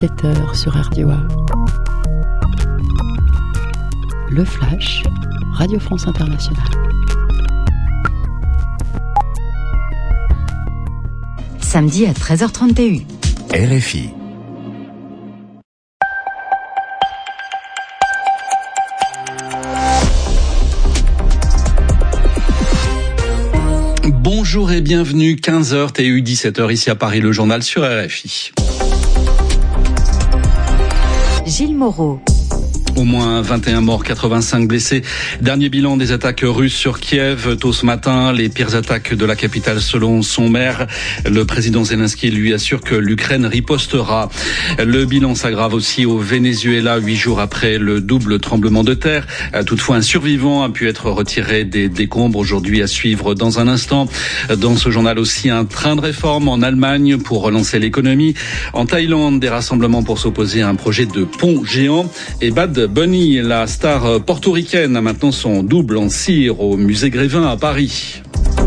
7h sur RDOA. Le Flash, Radio France Internationale. Samedi à 13h31. RFI. Bonjour et bienvenue, 15h TU, 17h ici à Paris, le journal sur RFI. Gilles Moreau. Au moins 21 morts, 85 blessés. Dernier bilan des attaques russes sur Kiev tôt ce matin. Les pires attaques de la capitale selon son maire. Le président Zelensky lui assure que l'Ukraine ripostera. Le bilan s'aggrave aussi au Venezuela 8 jours après le double tremblement de terre. Toutefois, un survivant a pu être retiré des décombres aujourd'hui à suivre dans un instant. Dans ce journal aussi, un train de réforme en Allemagne pour relancer l'économie. En Thaïlande, des rassemblements pour s'opposer à un projet de pont géant. Et Bad Bunny, la star portoricaine, a maintenant son double en cire au musée Grévin à Paris.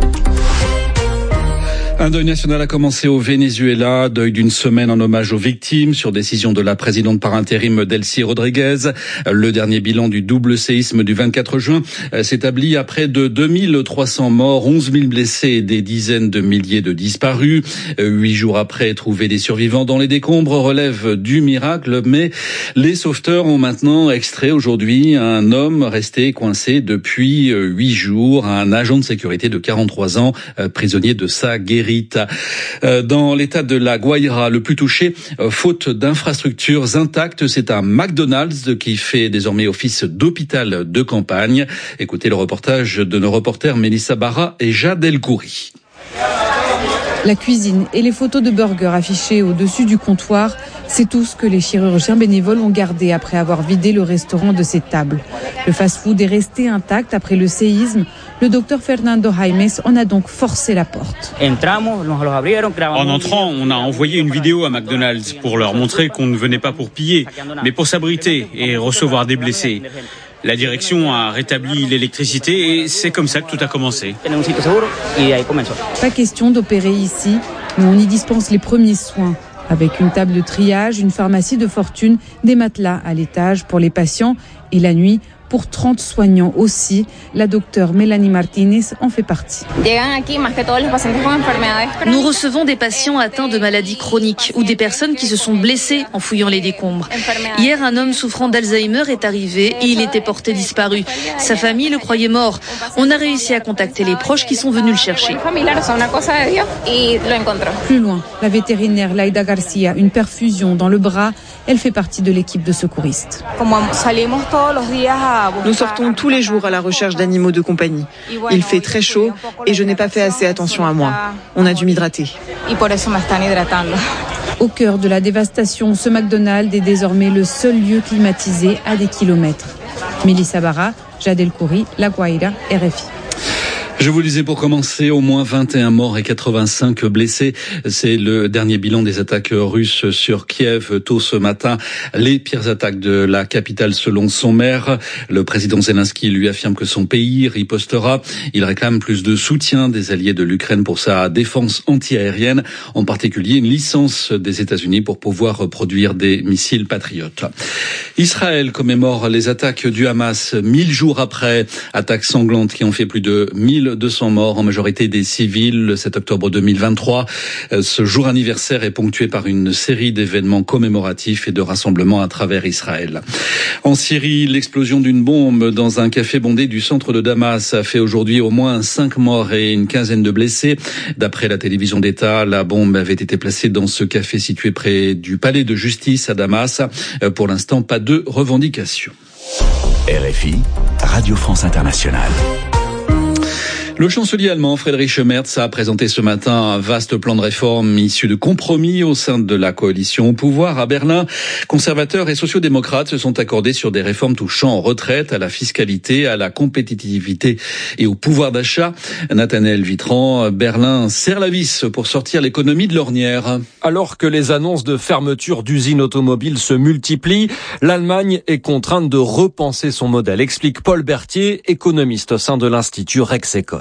Un deuil national a commencé au Venezuela, deuil d'une semaine en hommage aux victimes sur décision de la présidente par intérim Delcy Rodriguez. Le dernier bilan du double séisme du 24 juin s'établit à près de 2300 morts, 11 000 blessés et des dizaines de milliers de disparus. 8 jours après, trouver des survivants dans les décombres relève du miracle, mais les sauveteurs ont maintenant extrait aujourd'hui un homme resté coincé depuis 8 jours, un agent de sécurité de 43 ans, prisonnier de sa guérite. Dans l'état de la Guaira, le plus touché, faute d'infrastructures intactes, c'est un McDonald's qui fait désormais office d'hôpital de campagne. Écoutez le reportage de nos reporters Mélissa Barra et Jade El-Khoury. La cuisine et les photos de burgers affichées au-dessus du comptoir, c'est tout ce que les chirurgiens bénévoles ont gardé après avoir vidé le restaurant de ses tables. Le fast-food est resté intact après le séisme. Le docteur Fernando Jaimes en a donc forcé la porte. En entrant, on a envoyé une vidéo à McDonald's pour leur montrer qu'on ne venait pas pour piller, mais pour s'abriter et recevoir des blessés. La direction a rétabli l'électricité et c'est comme ça que tout a commencé. Pas question d'opérer ici, mais on y dispense les premiers soins. Avec une table de triage, une pharmacie de fortune, des matelas à l'étage pour les patients et la nuit pour 30 soignants aussi. La docteure Mélanie Martinez en fait partie. Nous recevons des patients atteints de maladies chroniques ou des personnes qui se sont blessées en fouillant les décombres. Hier, un homme souffrant d'Alzheimer est arrivé et il était porté disparu. Sa famille le croyait mort. On a réussi à contacter les proches qui sont venus le chercher. Plus loin, la vétérinaire Laida Garcia, une perfusion dans le bras. Elle fait partie de l'équipe de secouristes. Nous sortons tous les jours à la recherche d'animaux de compagnie. Il fait très chaud et je n'ai pas fait assez attention à moi. On a dû m'hydrater. Au cœur de la dévastation, ce McDonald's est désormais le seul lieu climatisé à des kilomètres. Mélissa Barra, Jade El-Khoury, La Guaira, RFI. Je vous le disais pour commencer, au moins 21 morts et 85 blessés. C'est le dernier bilan des attaques russes sur Kiev tôt ce matin. Les pires attaques de la capitale selon son maire. Le président Zelensky lui affirme que son pays ripostera. Il réclame plus de soutien des alliés de l'Ukraine pour sa défense antiaérienne, en particulier une licence des États-Unis pour pouvoir produire des missiles patriotes. Israël commémore les attaques du Hamas 1000 jours après. Attaques sanglantes qui ont fait plus de 1200 morts, en majorité des civils, le 7 octobre 2023. Ce jour anniversaire est ponctué par une série d'événements commémoratifs et de rassemblements à travers Israël. En Syrie, l'explosion d'une bombe dans un café bondé du centre de Damas a fait aujourd'hui au moins 5 morts et une quinzaine de blessés. D'après la télévision d'État, la bombe avait été placée dans ce café situé près du palais de justice à Damas. Pour l'instant, pas de revendications. RFI, Radio France Internationale. Le chancelier allemand Friedrich Merz a présenté ce matin un vaste plan de réforme issu de compromis au sein de la coalition au pouvoir à Berlin. Conservateurs et sociodémocrates se sont accordés sur des réformes touchant aux retraites, à la fiscalité, à la compétitivité et au pouvoir d'achat. Nathanaël Vitran, Berlin serre la vis pour sortir l'économie de l'ornière. Alors que les annonces de fermeture d'usines automobiles se multiplient, l'Allemagne est contrainte de repenser son modèle, explique Paul Berthier, économiste au sein de l'Institut Rexecon.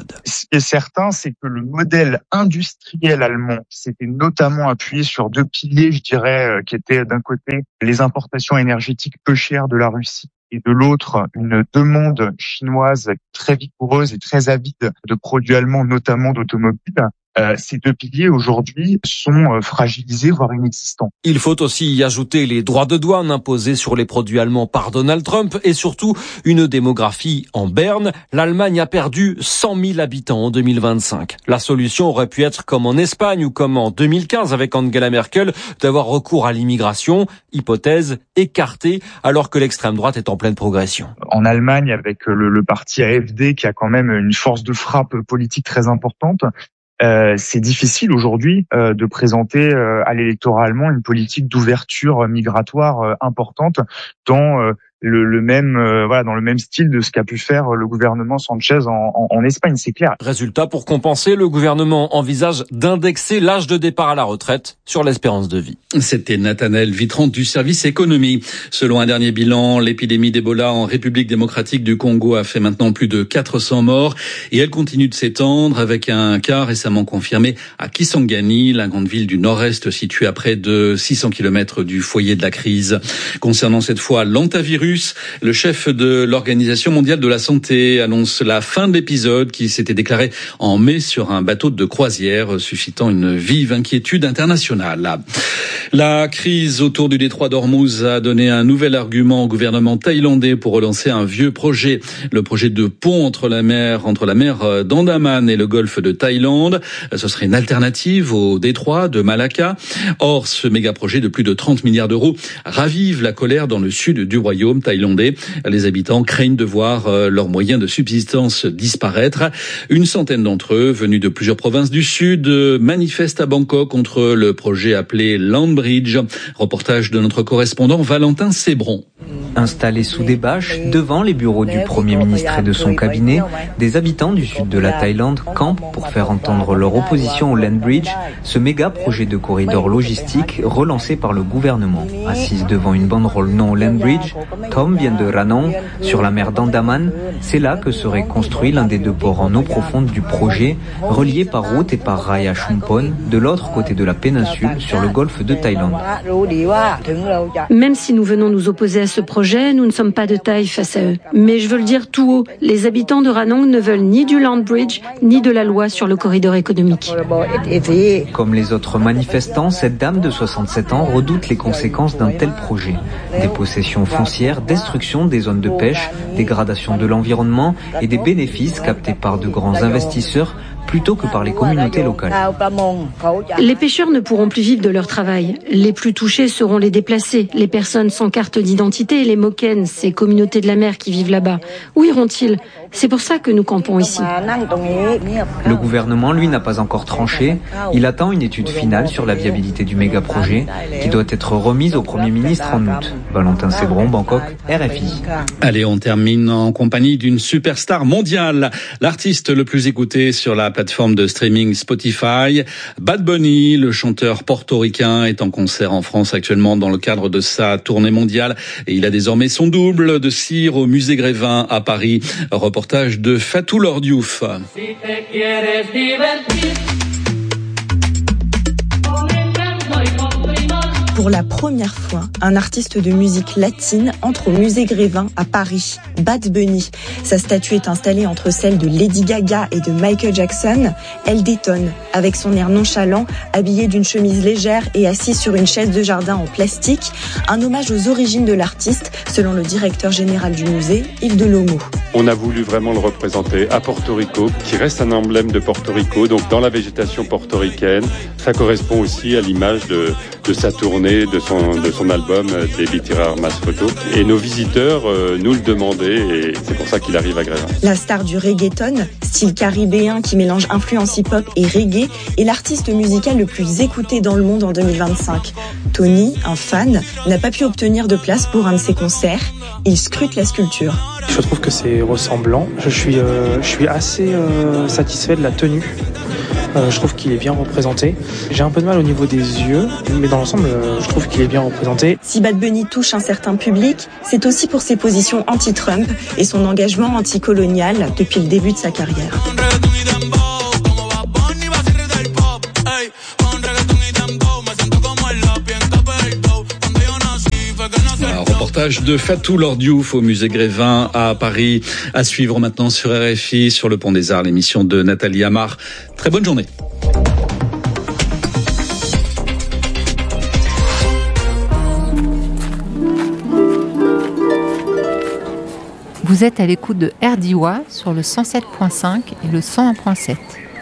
période. Ce qui est certain, c'est que le modèle industriel allemand s'était notamment appuyé sur deux piliers, je dirais, qui étaient d'un côté les importations énergétiques peu chères de la Russie et de l'autre une demande chinoise très vigoureuse et très avide de produits allemands, notamment d'automobiles. Ces deux piliers aujourd'hui sont fragilisés, voire inexistants. Il faut aussi y ajouter les droits de douane imposés sur les produits allemands par Donald Trump et surtout une démographie en berne. L'Allemagne a perdu 100 000 habitants en 2025. La solution aurait pu être comme en Espagne ou comme en 2015 avec Angela Merkel, d'avoir recours à l'immigration, hypothèse écartée alors que l'extrême droite est en pleine progression. En Allemagne, avec le parti AfD qui a quand même une force de frappe politique très importante, c'est difficile aujourd'hui de présenter à l'électorat allemand une politique d'ouverture migratoire importante dans le même dans le même style de ce qu'a pu faire le gouvernement Sanchez en Espagne, c'est clair. Résultat, pour compenser, le gouvernement envisage d'indexer l'âge de départ à la retraite sur l'espérance de vie. C'était Nathanaël Vitrand du service économie. Selon un dernier bilan, l'épidémie d'Ebola en République démocratique du Congo a fait maintenant plus de 400 morts et elle continue de s'étendre avec un cas récemment confirmé à Kisangani, la grande ville du nord-est située à près de 600 km du foyer de la crise. Concernant cette fois l'hantavirus, le chef de l'Organisation mondiale de la santé annonce la fin de l'épisode qui s'était déclaré en mai sur un bateau de croisière, suscitant une vive inquiétude internationale. La crise autour du détroit d'Ormuz a donné un nouvel argument au gouvernement thaïlandais pour relancer un vieux projet, le projet de pont entre la mer d'Andaman et le golfe de Thaïlande. Ce serait une alternative au détroit de Malacca. Or, ce méga-projet de plus de 30 milliards d'euros ravive la colère dans le sud du royaume thaïlandais. Les habitants craignent de voir leurs moyens de subsistance disparaître. Une centaine d'entre eux, venus de plusieurs provinces du sud, manifestent à Bangkok contre le projet appelé Land Bridge. Reportage de notre correspondant Valentin Sébron. Installés sous des bâches, devant les bureaux du Premier ministre et de son cabinet, des habitants du sud de la Thaïlande campent pour faire entendre leur opposition au Land Bridge, ce méga projet de corridor logistique relancé par le gouvernement. Assise devant une banderole non au Land Bridge, Tom vient de Ranong, sur la mer d'Andaman. C'est là que serait construit l'un des deux ports en eau profonde du projet, relié par route et par rail à Chumpon, de l'autre côté de la péninsule, sur le golfe de Thaïlande. Même si nous venons nous opposer à ce projet, nous ne sommes pas de taille face à eux. Mais je veux le dire tout haut, les habitants de Ranong ne veulent ni du Land Bridge, ni de la loi sur le corridor économique. Comme les autres manifestants, cette dame de 67 ans redoute les conséquences d'un tel projet. Des possessions foncières, destruction des zones de pêche, dégradation de l'environnement et des bénéfices captés par de grands investisseurs plutôt que par les communautés locales. Les pêcheurs ne pourront plus vivre de leur travail. Les plus touchés seront les déplacés, les personnes sans carte d'identité et les Moken, ces communautés de la mer qui vivent là-bas. Où iront-ils ? C'est pour ça que nous campons ici. Le gouvernement, lui, n'a pas encore tranché. Il attend une étude finale sur la viabilité du méga-projet qui doit être remise au Premier ministre en août. Valentin Sébron, Bangkok, RFI. Allez, on termine en compagnie d'une superstar mondiale. L'artiste le plus écouté sur la plateforme de streaming Spotify, Bad Bunny, le chanteur portoricain, est en concert en France actuellement dans le cadre de sa tournée mondiale et il a désormais son double de cire au musée Grévin à Paris. Reportage de Fatou Lordiouf. Pour la première fois, un artiste de musique latine entre au musée Grévin à Paris, Bad Bunny. Sa statue est installée entre celle de Lady Gaga et de Michael Jackson. Elle détonne, avec son air nonchalant, habillé d'une chemise légère et assis sur une chaise de jardin en plastique. Un hommage aux origines de l'artiste, selon le directeur général du musée, Yves Delomo. On a voulu vraiment le représenter à Porto Rico, qui reste un emblème de Porto Rico, donc dans la végétation portoricaine. Ça correspond aussi à l'image de sa tournée, de son album Baby Tirar Mas Photo. Et nos visiteurs nous le demandaient et c'est pour ça qu'il arrive à Grévin. La star du reggaeton, style caribéen qui mélange influence hip-hop et reggae, est l'artiste musical le plus écouté dans le monde en 2025. Tony, un fan, n'a pas pu obtenir de place pour un de ses concerts. Il scrute la sculpture. Je trouve que c'est ressemblant. Je suis assez satisfait de la tenue. Je trouve qu'il est bien représenté. J'ai un peu de mal au niveau des yeux, mais dans l'ensemble, je trouve qu'il est bien représenté. Si Bad Bunny touche un certain public, c'est aussi pour ses positions anti-Trump et son engagement anticolonial depuis le début de sa carrière. Reportage de Fatou Lord Diouf au musée Grévin à Paris. À suivre maintenant sur RFI, sur le Pont des Arts, l'émission de Nathalie Amar. Très bonne journée. Vous êtes à l'écoute de RDIWA sur le 107.5 et le 101.7.